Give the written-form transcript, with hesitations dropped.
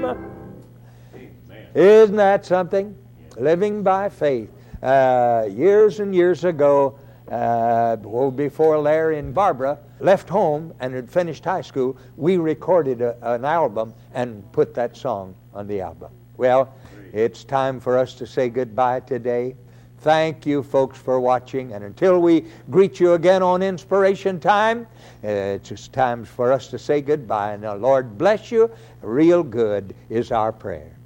Isn't that something? Living by faith. Years and years ago, before Larry and Barbara left home and had finished high school, we recorded an album and put that song on the album. Well, it's time for us to say goodbye today. Thank you, folks, for watching. And until we greet you again on Inspiration Time, it's just time for us to say goodbye. And the Lord bless you. Real good is our prayer.